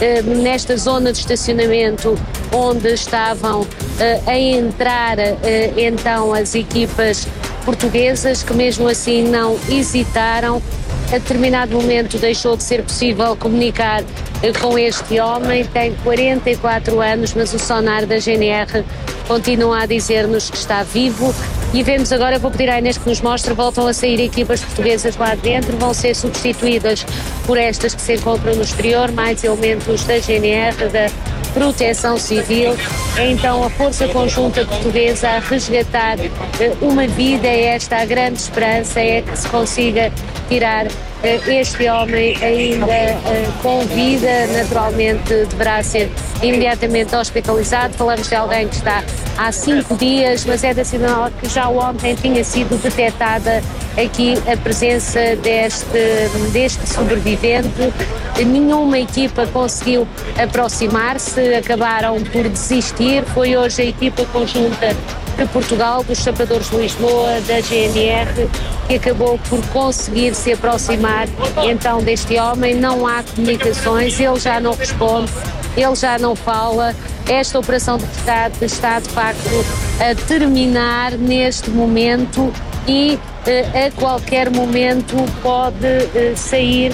nesta zona de estacionamento onde estavam a entrar então as equipas portuguesas, que mesmo assim não hesitaram. A determinado momento deixou de ser possível comunicar com este homem, tem 44 anos, mas o sonar da GNR continua a dizer-nos que está vivo. E vemos agora, vou pedir à Inês que nos mostre, voltam a sair equipas portuguesas lá dentro, vão ser substituídas por estas que se encontram no exterior, mais elementos da GNR, da Proteção Civil. É então a Força Conjunta Portuguesa a resgatar uma vida. É esta a grande esperança, é que se consiga tirar este homem ainda com vida. Naturalmente deverá ser imediatamente hospitalizado. Falamos de alguém que está há 5 dias, mas é de assinalar que já ontem tinha sido detectada aqui a presença deste sobrevivente. Nenhuma equipa conseguiu aproximar-se, acabaram por desistir. Foi hoje a equipa conjunta de Portugal, dos Sapadores de Lisboa, da GNR, que acabou por conseguir se aproximar então deste homem. Não há comunicações, ele já não responde, ele já não fala. Esta operação de resgate está de facto a terminar neste momento e a qualquer momento pode sair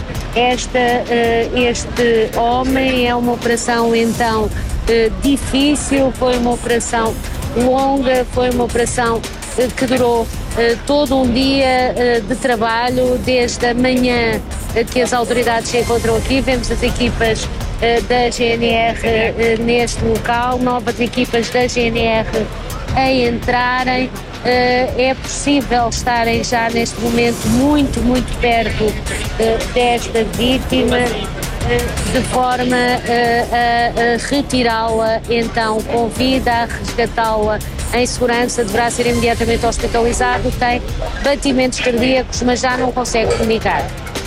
este homem. É uma operação então difícil, foi uma operação longa, foi uma operação que durou todo um dia de trabalho, desde a manhã que as autoridades se encontram aqui. Vemos as equipas da GNR neste local, novas equipas da GNR a entrarem. É possível estarem já neste momento muito, muito perto desta vítima, de forma a retirá-la então com vida, a resgatá-la em segurança. Deverá ser imediatamente hospitalizado, tem batimentos cardíacos, mas já não consegue comunicar.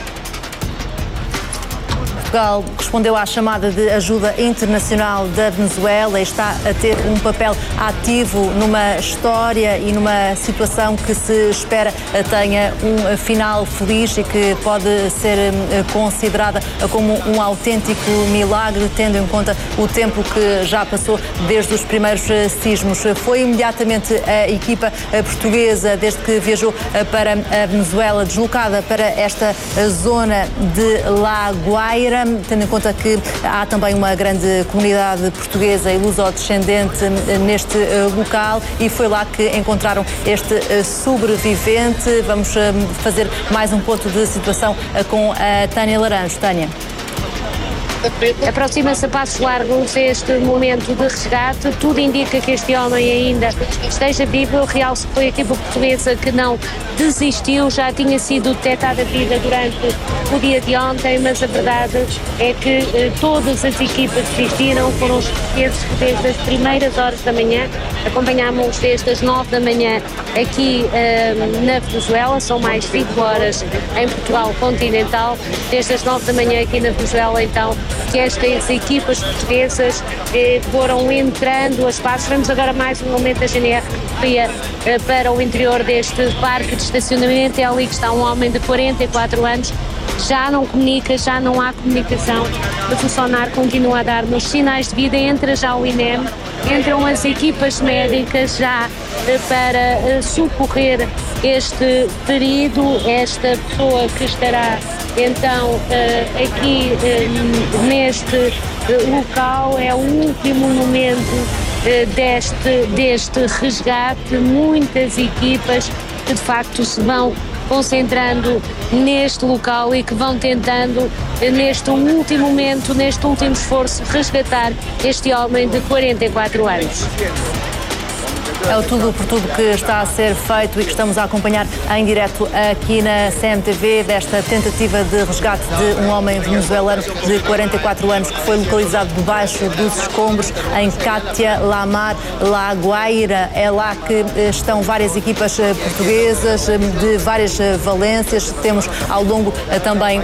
Portugal respondeu à chamada de ajuda internacional da Venezuela e está a ter um papel ativo numa história e numa situação que se espera tenha um final feliz e que pode ser considerada como um autêntico milagre, tendo em conta o tempo que já passou desde os primeiros sismos. Foi imediatamente a equipa portuguesa, desde que viajou para a Venezuela, deslocada para esta zona de La Guaira, tendo em conta que há também uma grande comunidade portuguesa e luso-descendente neste local, e foi lá que encontraram este sobrevivente. Vamos fazer mais um ponto de situação com a Tânia Laranjo. Tânia. Aproxima-se a passos largos este momento de resgate. Tudo indica que este homem ainda esteja vivo. Eu realço que foi a equipa portuguesa que não desistiu. Já tinha sido detectada vida durante o dia de ontem, mas a verdade é que todas as equipas desistiram. Foram os portugueses que desde as primeiras horas da manhã, acompanhámos desde as 9 da manhã aqui na Venezuela. São mais 5 horas em Portugal continental. Desde as 9 da manhã aqui na Venezuela, então, que estas equipas portuguesas foram entrando a espaços. Vemos agora mais um momento da GNR que ia para o interior deste parque de estacionamento. É ali que está um homem de 44 anos, já não comunica, já não há comunicação, mas o sonar continua a dar-nos sinais de vida. Entra já o INEM, entram as equipas médicas já para socorrer este ferido, esta pessoa que estará então aqui neste local. É o último momento deste resgate. Muitas equipas que de facto se vão concentrando neste local e que vão tentando neste último momento, neste último esforço, resgatar este homem de 44 anos. É o tudo por tudo que está a ser feito e que estamos a acompanhar em direto aqui na CMTV, desta tentativa de resgate de um homem venezuelano de 44 anos que foi localizado debaixo dos escombros em Catia Lamar, La Guaira. É lá que estão várias equipas portuguesas de várias valências. Temos ao longo também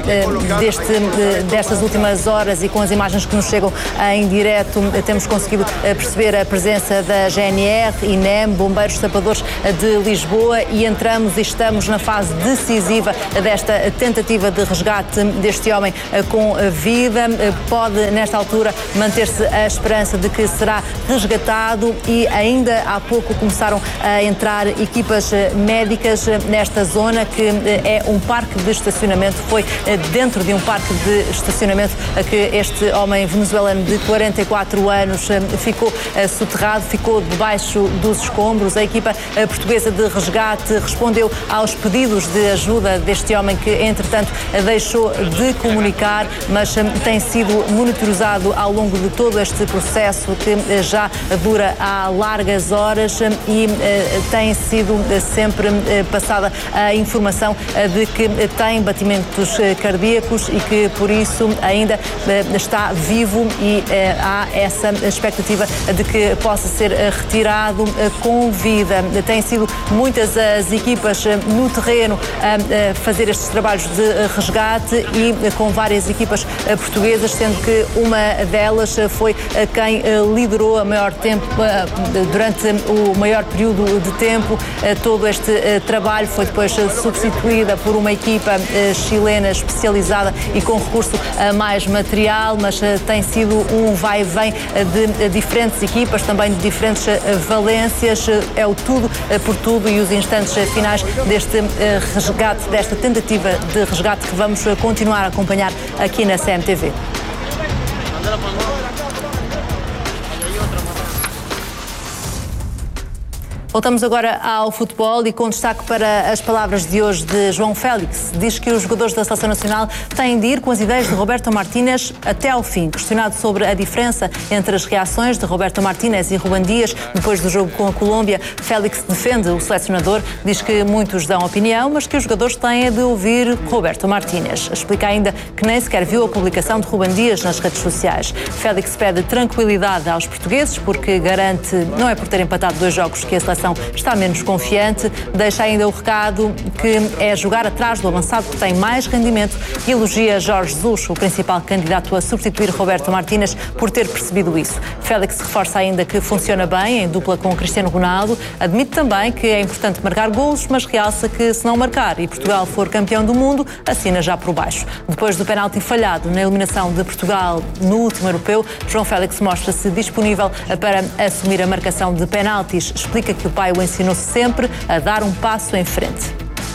destas últimas horas e com as imagens que nos chegam em direto, temos conseguido perceber a presença da GNR, INEM, INEM, Bombeiros Sapadores de Lisboa, e entramos e estamos na fase decisiva desta tentativa de resgate deste homem com vida. Pode, nesta altura, manter-se a esperança de que será resgatado, e ainda há pouco começaram a entrar equipas médicas nesta zona, que é um parque de estacionamento. Foi dentro de um parque de estacionamento que este homem venezuelano de 44 anos ficou soterrado, ficou debaixo dos escombros. A equipa portuguesa de resgate respondeu aos pedidos de ajuda deste homem, que entretanto deixou de comunicar, mas tem sido monitorizado ao longo de todo este processo, que já dura há largas horas, e tem sido sempre passada a informação de que tem batimentos cardíacos e que por isso ainda está vivo, e há essa expectativa de que possa ser retirado com vida. Têm sido muitas as equipas no terreno a fazer estes trabalhos de resgate, e com várias equipas portuguesas, sendo que uma delas foi quem liderou a maior tempo, durante o maior período de tempo. Todo este trabalho foi depois substituída por uma equipa chilena especializada e com recurso a mais material, mas tem sido um vai e vem de diferentes equipas, também de diferentes valências. É o tudo por tudo, e os instantes finais deste resgate, desta tentativa de resgate, que vamos continuar a acompanhar aqui na CMTV. Voltamos agora ao futebol, e com destaque para as palavras de hoje de João Félix. Diz que os jogadores da Seleção Nacional têm de ir com as ideias de Roberto Martínez até ao fim. Questionado sobre a diferença entre as reações de Roberto Martínez e Rúben Dias depois do jogo com a Colômbia, Félix defende o selecionador, diz que muitos dão opinião, mas que os jogadores têm de ouvir Roberto Martínez. Explica ainda que nem sequer viu a publicação de Rúben Dias nas redes sociais. Félix pede tranquilidade aos portugueses, porque garante, não é por ter empatado 2 jogos que a seleção está menos confiante. Deixa ainda o recado que é jogar atrás do avançado que tem mais rendimento, e elogia Jorge Jesus, o principal candidato a substituir Roberto Martínez, por ter percebido isso. Félix reforça ainda que funciona bem em dupla com Cristiano Ronaldo. Admite também que é importante marcar golos, mas realça que, se não marcar e Portugal for campeão do mundo, assina já por baixo. Depois do penalti falhado na eliminação de Portugal no último europeu, João Félix mostra-se disponível para assumir a marcação de penaltis. Explica que o pai o ensinou sempre a dar um passo em frente.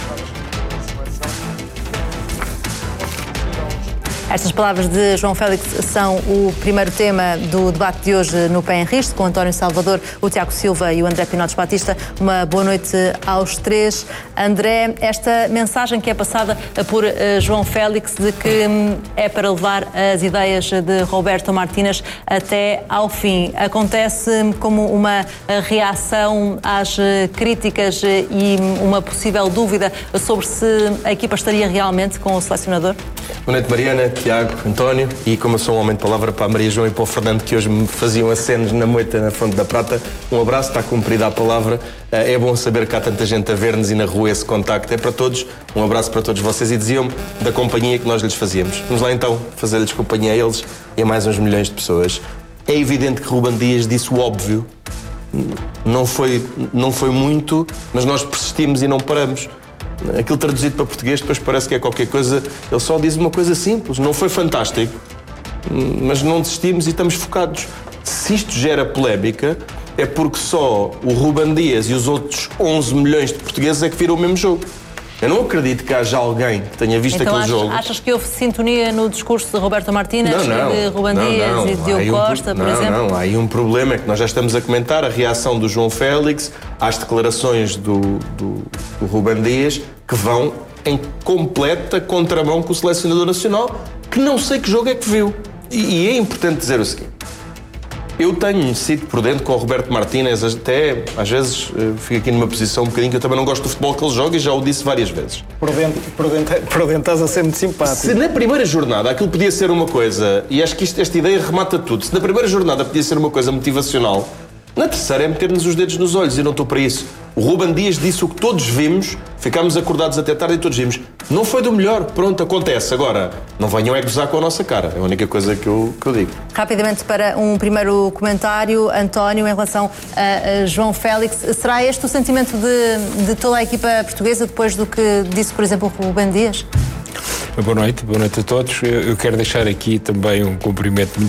Estas palavras de João Félix são o primeiro tema do debate de hoje no Pé em Risco, com António Salvador, o Tiago Silva e o André Pinotes Batista. Uma boa noite aos três. André, esta mensagem que é passada por João Félix de que é para levar as ideias de Roberto Martínez até ao fim, acontece como uma reação às críticas e uma possível dúvida sobre se a equipa estaria realmente com o selecionador? Boa noite, Mariana, Tiago, António, e como eu sou um homem de palavra, para a Maria João e para o Fernando, que hoje me faziam acenos na moita na Fonte da Prata, um abraço, está cumprida a palavra. É bom saber que há tanta gente a ver-nos e na rua esse contacto é para todos. Um abraço para todos vocês, e diziam-me da companhia que nós lhes fazíamos. Vamos lá então fazer-lhes companhia a eles e a mais uns milhões de pessoas. É evidente que Rúben Dias disse o óbvio. Não foi muito, mas nós persistimos e não paramos. Aquilo traduzido para português depois parece que é qualquer coisa. Ele só diz uma coisa simples: não foi fantástico, mas não desistimos e estamos focados. Se isto gera polémica, é porque só o Rúben Dias e os outros 11 milhões de portugueses é que viram o mesmo jogo. Eu não acredito que haja alguém que tenha visto aquele jogo. Achas que houve sintonia no discurso de Roberto Martínez, de Rúben Dias e de Diogo Costa, por exemplo? Não, há aí um problema, é que nós já estamos a comentar a reação do João Félix às declarações do Rúben Dias, que vão em completa contramão com o selecionador nacional, que não sei que jogo é que viu. E é importante dizer o seguinte: eu tenho sido por dentro com o Roberto Martínez, até às vezes fico aqui numa posição um bocadinho que eu também não gosto do futebol que ele joga, e já o disse várias vezes. Por dentro estás a ser muito simpático. Se na primeira jornada aquilo podia ser uma coisa, e acho que esta ideia remata tudo, se na primeira jornada podia ser uma coisa motivacional, na terceira é meter-nos os dedos nos olhos, e não estou para isso. O Ruben Dias disse o que todos vimos, ficámos acordados até tarde e todos vimos. Não foi do melhor, pronto, acontece. Agora, não venham a gozar com a nossa cara, é a única coisa que eu digo. Rapidamente para um primeiro comentário, António, em relação a João Félix. Será este o sentimento de toda a equipa portuguesa depois do que disse, por exemplo, o Ruben Dias? Boa noite a todos. Eu quero deixar aqui também um cumprimento muito